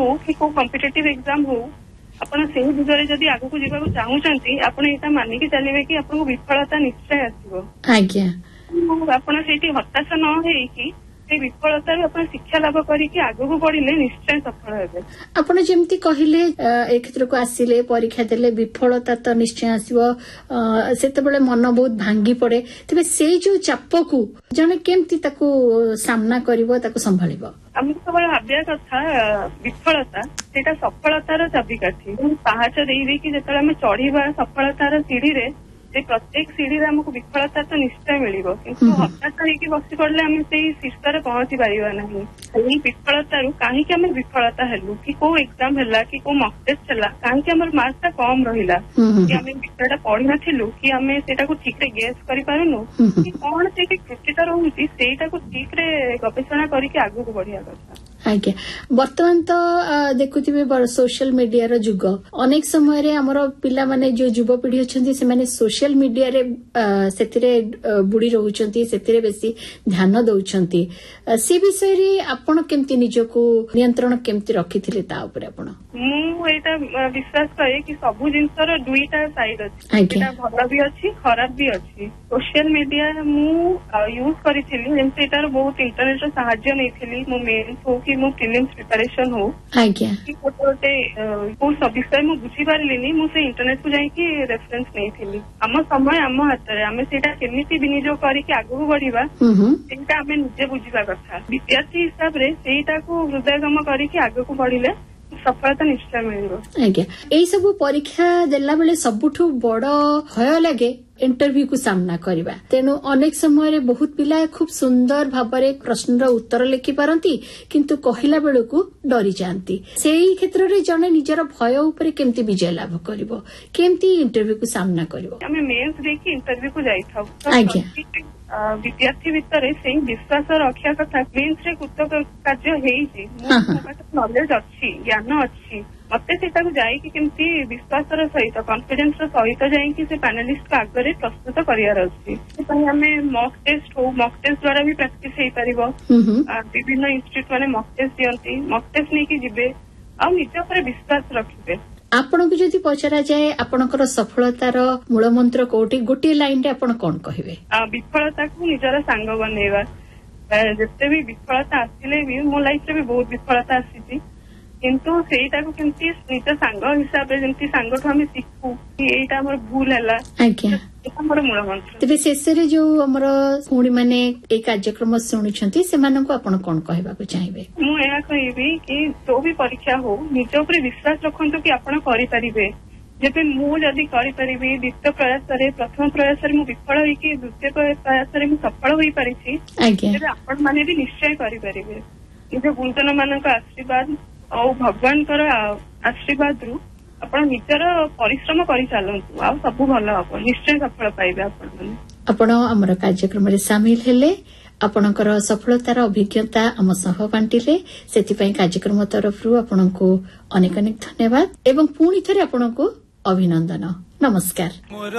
हो कि को कॉम्पिटिटिव एग्जाम हो आपण से दिगरे जदि आगु को जीवा चाहूचंती आपण एटा मानि के चलिबे कि आपन विफलता निश्चय आसीबो आज्ञा आपण सेठी हताश न होई कि से विफलता आपण शिक्षा लाभ करिकि आगु को बढ़िले निश्चय सफल हेबे। आपण जेमती कहिले ए क्षेत्र को आसिले परीक्षा देले विफलता तो निश्चय आसीबो सेते बेले मन बहुत भांगी पड़े तबे से जो चाप को जने केमती ताको सामना करिवो ताको संभाळिबो हमको केवल भाबिया कथा विफलता सेटा सफलतार चाबिकाठी पाहाच देई दे कि जेतले हम चढ़ीबा सफलतार सीढ़ी रे से प्रत्येक सीढ़ी रे हमको विफलता तो निश्चय मिलिबो किंतु हताश होइकि बसी पड़ले हम सेई शीर्षरे पहुंची पारिबा नाही। एई विफलतारू काहे कि हम विफलता हेलु कि को एग्जाम हैला कि को मॉक टेस्ट हैला काहे कि हमर मार्क्स कम रहिला कि हम विषयटा पढ़ी नथिलु कि हम सेटा को ठीक रे गेस करि पारुनु कि कोन से कि त्रुटिटा रहउची सेटा को ठीक रे गवेषणा करिकि आगु को बढ़िया कथा। आज्ञा वर्तमान तो देखुथिबे सोशल मीडिया रो जुग अनेक समय रे हमरो पिला माने जो युवपीढ़ी अछंती से माने सोशल मीडिया रे सेतिरे बुडी रहउचंती सेतिरे बेसी ध्यान दउचंती से विषय रे आपण केमती निजको नियंत्रण केमती रखिथिले ता ऊपर आपण मु एटा विश्वास करे कि सबु जिंसर दुईटा साइड अछि एटा भलो भी अछि खराब भी अछि। सोशल मीडिया मु यूज करिथिली जेमते एटार बहुत इंटरनेट रो सहाय्य नैथिली मु मेंस हो कि मु प्रीलिम्स प्रिपरेशन हो आज्ञा कि कोटे को सब विषय मु बुझी पारलिनी मु से इंटरनेट को जाई कि रेफरेंस नैथिली हम समय हम हाथ रे हम सेटा केमिति विनियोग करी कि आगु बढ़िबा सेटा हम निजे बुझिबा कथा विद्यार्थी हिसाब रे सेटा को हृदयगम करी कि आगु को बढ़िले सफलता निश्चय मिलिबो। आज्ञा एई सब परीक्षा देला बेले सबुठु बड़ भय लागे इंटरव्यू को सामना करबा तेनु अनेक समय रे बहुत पिला खूब सुंदर भाबरे प्रश्न रो उत्तर लिखि पारंती किंतु कहिला बेले को डरी जानती सेही क्षेत्र रे जने निजर भय ऊपर केमती विजय लाभ करबो केमती इंटरव्यू को सामना करबो हम मेंस देखि इंटरव्यू को जाई थाउ। आज्ञा विद्यार्थी भितर से विश्वास रखा कथा मेंस रे कृतक कार्य हेई नॉलेज अच्छी ज्ञान अच्छी मते सेटा को जाई कि केमती विश्वास रो सहित कॉन्फिडेंस रो सहित जाई कि से पैनलिस्ट का आगे प्रस्तुत करियार अछि सेपई हमें मॉक टेस्ट द्वारा भी प्रैक्टिस हेई परिबो विभिन्न इंस्टीट्यूट माने मॉक टेस्ट दियंती मॉक टेस्ट नै कि जिबे आ निज ऊपर विश्वास रखिबे। आपण को जदि पचरा जाए आपणकर सफलतार मूल मंत्र कोठी गोटे लाइन रे आपण कोन कहिबे विफलता को निजर सांग बनेबा जते भी विफलता आसिले भी मो लाइफ रे भी बहुत विफलता आसीची किंतु सेटा को केमती निज सांग हिसाब रे जेमती सांगठो हम सिखू कि एटा हमर भूल हला आज्ञा हमर मूल मंत्र तबे शेषरे जो हमर पुणी माने ए कार्यक्रम सुनिछंती सेमान को आपण कोन कहबा को चाहिबे मु एहा कहिबी कि जो भी परीक्षा हो निज ऊपर विश्वास रखंतु कि आपण करि परिबे जेबे मु जदि करि परिबी द्वितीय प्रयास रे प्रथम प्रयास रे मु विफल होई कि द्वितीय प्रयास रे मु सफल होई परिछि जेबे आपण माने भी निश्चय करि परिबे निज गुरुजन मानक आशीर्वाद और भगवान आशीर्वाद रु आपण निजर परिश्रम करि चालंतु आ सब भलो हो निश्चय सफल पाइबे आपण हमर कार्यक्रम रे शामिल हेले आपणकर सफलतार अभिज्ञता आम सह बांटिले सेति पई कार्यक्रम तरफ रु आपनको अनेक अनेक धन्यवाद एवं पुणी थरे आपनको अभिनंदन नमस्कार।